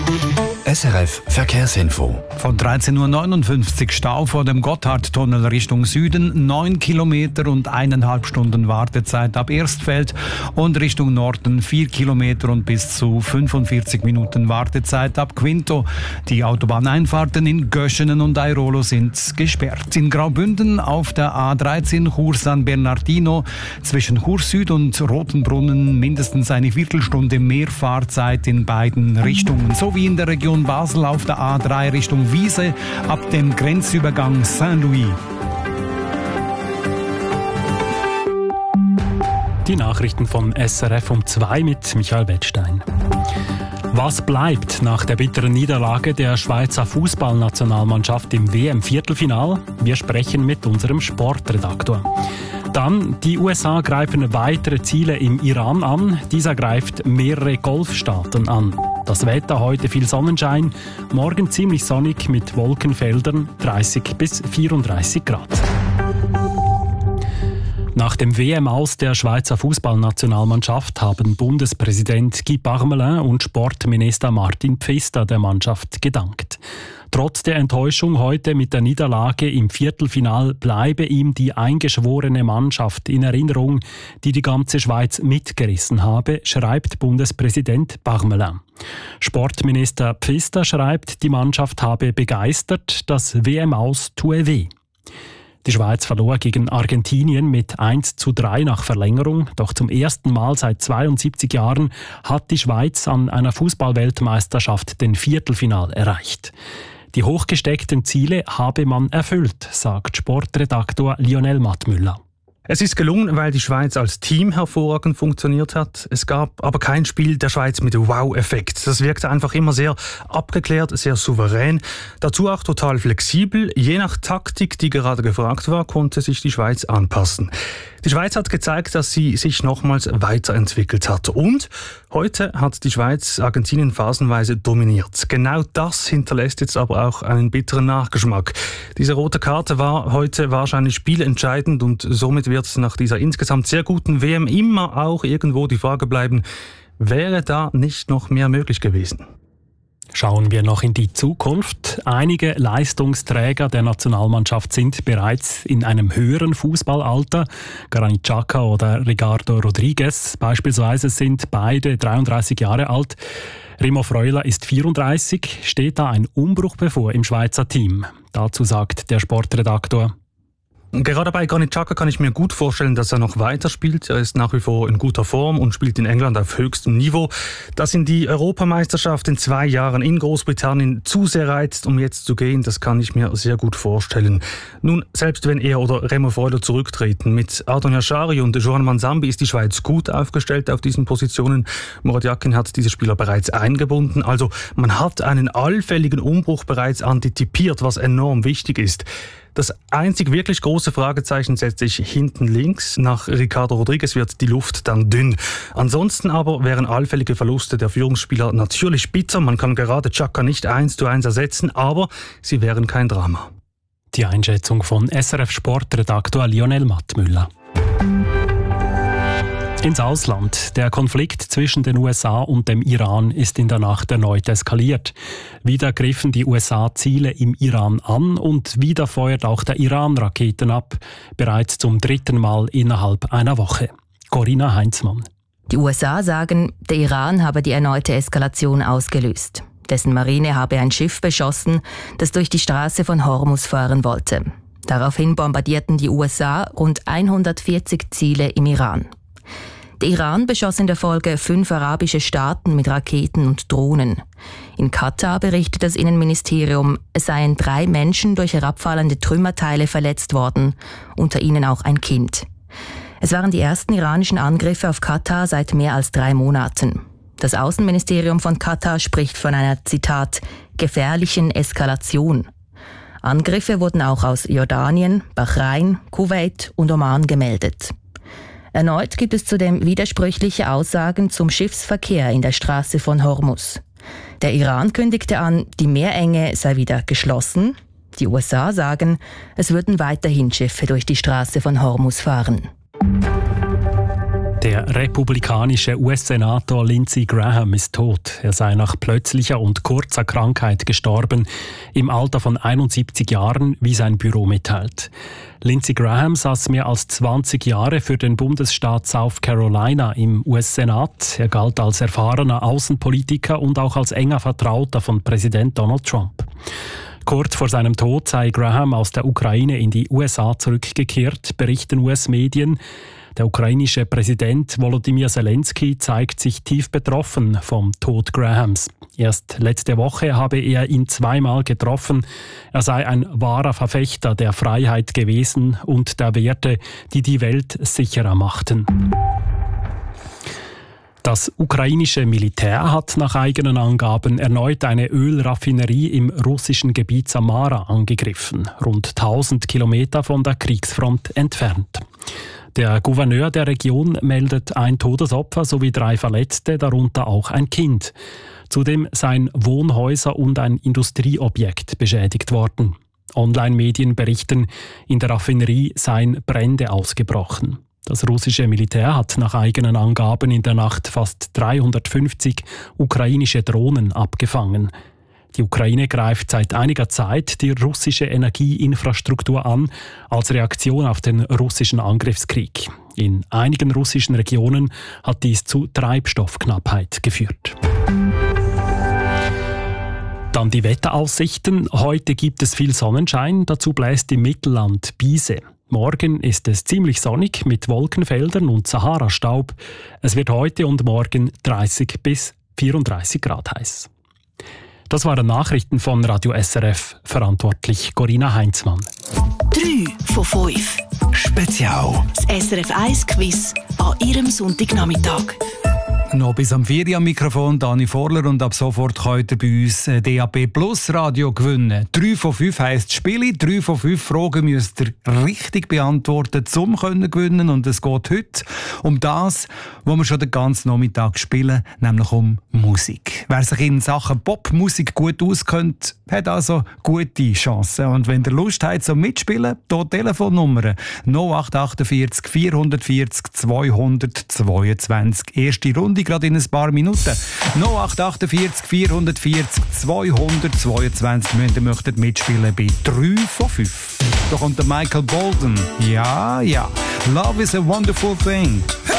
SRF Verkehrsinfo. Von 13.59 Uhr Stau vor dem Gotthardtunnel Richtung Süden, 9 Kilometer und 1,5 Stunden Wartezeit ab Erstfeld und Richtung Norden 4 Kilometer und bis zu 45 Minuten Wartezeit ab Quinto. Die Autobahneinfahrten in Göschenen und Airolo sind gesperrt. In Graubünden auf der A13 Chur San Bernardino zwischen Chur Süd und Rotenbrunnen mindestens eine Viertelstunde mehr Fahrzeit in beiden Richtungen, sowie in der Region Basel auf der A3 Richtung Wiese ab dem Grenzübergang Saint-Louis. Die Nachrichten von SRF um 2 mit Michael Wettstein. Was bleibt nach der bitteren Niederlage der Schweizer Fußballnationalmannschaft im WM-Viertelfinal? Wir sprechen mit unserem Sportredaktor. Dann, die USA greifen weitere Ziele im Iran an. Dieser greift mehrere Golfstaaten an. Das Wetter heute viel Sonnenschein, morgen ziemlich sonnig mit Wolkenfeldern, 30 bis 34 Grad. Nach dem WM-Aus der Schweizer Fußballnationalmannschaft haben Bundespräsident Guy Parmelin und Sportminister Martin Pfister der Mannschaft gedankt. Trotz der Enttäuschung heute mit der Niederlage im Viertelfinal bleibe ihm die eingeschworene Mannschaft in Erinnerung, die die ganze Schweiz mitgerissen habe, schreibt Bundespräsident Parmelin. Sportminister Pfister schreibt, die Mannschaft habe begeistert, das WM-Aus tue weh. Die Schweiz verlor gegen Argentinien mit 1:3 nach Verlängerung. Doch zum ersten Mal seit 72 Jahren hat die Schweiz an einer Fußball-Weltmeisterschaft den Viertelfinal erreicht. Die hochgesteckten Ziele habe man erfüllt, sagt Sportredaktor Lionel Mattmüller. Es ist gelungen, weil die Schweiz als Team hervorragend funktioniert hat. Es gab aber kein Spiel der Schweiz mit Wow-Effekt. Das wirkte einfach immer sehr abgeklärt, sehr souverän. Dazu auch total flexibel. Je nach Taktik, die gerade gefragt war, konnte sich die Schweiz anpassen. Die Schweiz hat gezeigt, dass sie sich nochmals weiterentwickelt hat. Und heute hat die Schweiz Argentinien phasenweise dominiert. Genau das hinterlässt jetzt aber auch einen bitteren Nachgeschmack. Diese rote Karte war heute wahrscheinlich spielentscheidend und somit wird nach dieser insgesamt sehr guten WM immer auch irgendwo die Frage bleiben, wäre da nicht noch mehr möglich gewesen? Schauen wir noch in die Zukunft. Einige Leistungsträger der Nationalmannschaft sind bereits in einem höheren Fußballalter. Granit Xhaka oder Ricardo Rodriguez beispielsweise sind beide 33 Jahre alt. Remo Freuler ist 34. Steht da ein Umbruch bevor im Schweizer Team? Dazu sagt der Sportredaktor: Gerade bei Granit Xhaka kann ich mir gut vorstellen, dass er noch weiterspielt. Er ist nach wie vor in guter Form und spielt in England auf höchstem Niveau. Dass ihn die Europameisterschaft in 2 Jahren in Großbritannien zu sehr reizt, um jetzt zu gehen, das kann ich mir sehr gut vorstellen. Nun, selbst wenn er oder Remo Freuler zurücktreten, mit Ardon Yashari und Joan Manzambi ist die Schweiz gut aufgestellt auf diesen Positionen. Murat Yakin hat diese Spieler bereits eingebunden. Also man hat einen allfälligen Umbruch bereits antizipiert, was enorm wichtig ist. Das einzig wirklich große Fragezeichen setzt sich hinten links. Nach Ricardo Rodriguez wird die Luft dann dünn. Ansonsten aber wären allfällige Verluste der Führungsspieler natürlich bitter. Man kann gerade Xhaka nicht 1:1 ersetzen, aber sie wären kein Drama. Die Einschätzung von SRF-Sportredaktor Lionel Mattmüller. Ins Ausland. Der Konflikt zwischen den USA und dem Iran ist in der Nacht erneut eskaliert. Wieder griffen die USA Ziele im Iran an und wieder feuert auch der Iran Raketen ab. Bereits zum 3. Mal innerhalb einer Woche. Corinna Heinzmann. Die USA sagen, der Iran habe die erneute Eskalation ausgelöst. Dessen Marine habe ein Schiff beschossen, das durch die Straße von Hormuz fahren wollte. Daraufhin bombardierten die USA rund 140 Ziele im Iran. Der Iran beschoss in der Folge 5 arabische Staaten mit Raketen und Drohnen. In Katar berichtet das Innenministerium, es seien 3 Menschen durch herabfallende Trümmerteile verletzt worden, unter ihnen auch ein Kind. Es waren die ersten iranischen Angriffe auf Katar seit mehr als 3 Monaten. Das Außenministerium von Katar spricht von einer, Zitat, gefährlichen Eskalation. Angriffe wurden auch aus Jordanien, Bahrain, Kuwait und Oman gemeldet. Erneut gibt es zudem widersprüchliche Aussagen zum Schiffsverkehr in der Straße von Hormuz. Der Iran kündigte an, die Meerenge sei wieder geschlossen. Die USA sagen, es würden weiterhin Schiffe durch die Straße von Hormuz fahren. Der republikanische US-Senator Lindsey Graham ist tot. Er sei nach plötzlicher und kurzer Krankheit gestorben, im Alter von 71 Jahren, wie sein Büro mitteilt. Lindsey Graham saß mehr als 20 Jahre für den Bundesstaat South Carolina im US-Senat. Er galt als erfahrener Außenpolitiker und auch als enger Vertrauter von Präsident Donald Trump. Kurz vor seinem Tod sei Graham aus der Ukraine in die USA zurückgekehrt, berichten US-Medien. Der ukrainische Präsident Volodymyr Zelensky zeigt sich tief betroffen vom Tod Grahams. Erst letzte Woche habe er ihn zweimal getroffen. Er sei ein wahrer Verfechter der Freiheit gewesen und der Werte, die die Welt sicherer machten. Das ukrainische Militär hat nach eigenen Angaben erneut eine Ölraffinerie im russischen Gebiet Samara angegriffen, rund 1000 Kilometer von der Kriegsfront entfernt. Der Gouverneur der Region meldet ein Todesopfer sowie 3 Verletzte, darunter auch ein Kind. Zudem seien Wohnhäuser und ein Industrieobjekt beschädigt worden. Online-Medien berichten, in der Raffinerie seien Brände ausgebrochen. Das russische Militär hat nach eigenen Angaben in der Nacht fast 350 ukrainische Drohnen abgefangen. Die Ukraine greift seit einiger Zeit die russische Energieinfrastruktur an, als Reaktion auf den russischen Angriffskrieg. In einigen russischen Regionen hat dies zu Treibstoffknappheit geführt. Dann die Wetteraussichten. Heute gibt es viel Sonnenschein, dazu bläst im Mittelland Biese. Morgen ist es ziemlich sonnig mit Wolkenfeldern und Sahara-Staub. Es wird heute und morgen 30 bis 34 Grad heiß. Das waren Nachrichten von Radio SRF, verantwortlich Corinna Heinzmann. 3 von 5. Spezial. Das SRF 1 Quiz an Ihrem Sonntagnachmittag. Noch bis am 4 am Mikrofon Dani Vorler und ab sofort könnt ihr bei uns DAB Plus Radio gewinnen. 3 von 5 heisst Spiele, 3 von 5 Fragen müsst ihr richtig beantworten, um zu gewinnen. Und es geht heute um das, was wir schon den ganzen Nachmittag spielen, nämlich um Musik. Wer sich in Sachen Popmusik gut auskennt, hat also gute Chancen. Und wenn ihr Lust habt zum Mitspielen, hier Telefonnummer 0848 440 222. Erste Runde gerade in ein paar Minuten. 0848 440 222. Wenn ihr möchtet mitspielen bei 3 von 5. Da kommt der Michael Bolton. Ja, ja. Love is a wonderful thing.